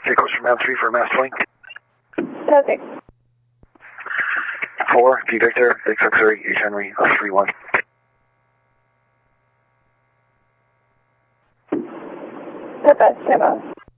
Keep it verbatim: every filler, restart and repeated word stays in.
Take course from M three for mass link. Perfect. four, V Victor, X X-ray, H Henry, three one. Papa, stand by.